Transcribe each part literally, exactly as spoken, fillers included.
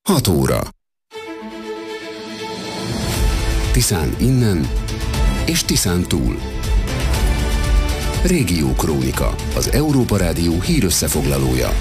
hat óra. Tiszán innen és Tiszán túl. Régiókrónika, az Európa Rádió hírösszefoglalója.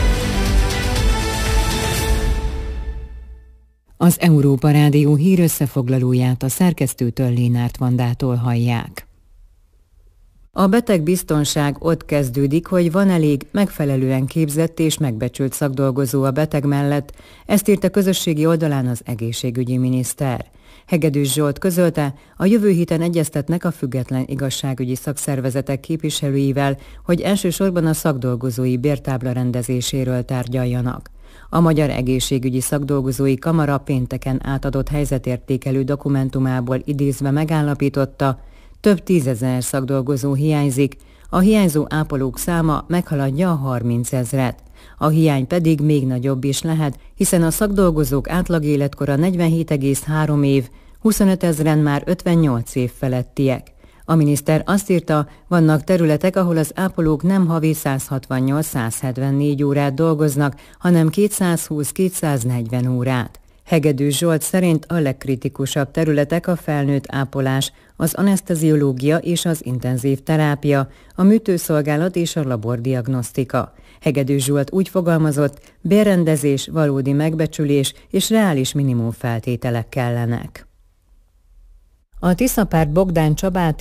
Az Európa Rádió hírösszefoglalóját a szerkesztőtől, Lénárt Vandától hallják. A betegbiztonság ott kezdődik, hogy van elég megfelelően képzett és megbecsült szakdolgozó a beteg mellett, ezt írt a közösségi oldalán az egészségügyi miniszter. Hegedűs Zsolt közölte, a jövő héten egyeztetnek a független igazságügyi szakszervezetek képviselőivel, hogy elsősorban a szakdolgozói bértábla rendezéséről tárgyaljanak. A Magyar Egészségügyi Szakdolgozói Kamara pénteken átadott helyzetértékelő dokumentumából idézve megállapította, több tízezer szakdolgozó hiányzik, a hiányzó ápolók száma meghaladja a harmincezret. A hiány pedig még nagyobb is lehet, hiszen a szakdolgozók átlagéletkora negyvenhét egész három év, huszonöt ezren már ötvennyolc év felettiek. A miniszter azt írta, vannak területek, ahol az ápolók nem havi száz hatvannyolc száz hetvennégy órát dolgoznak, hanem kétszázhúsz kétszáznegyven órát. Hegedűs Zsolt szerint a legkritikusabb területek a felnőtt ápolás, az aneszteziológia és az intenzív terápia, a műtőszolgálat és a labordiagnosztika. Hegedűs Zsolt úgy fogalmazott, bérrendezés, valódi megbecsülés és reális minimumfeltételek kellenek. A Tisza párt Bogdán Csabát